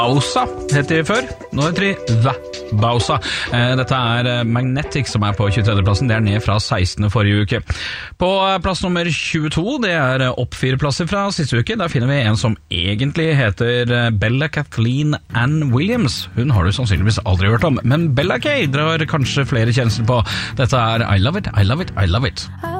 Bausa heter de før, nå heter de The Bausa. Dette Magnetic som på 23. plassen, det ned fra 16. forrige uke. På plass nummer 22, det opp 4 plasser fra siste uke, der finner vi en som egentlig heter Bella Kathleen Ann Williams. Hun har du sannsynligvis aldri hørt om, men Bella Kay drar kanskje flere kjensler på. Dette I Love It, I Love It, I Love It.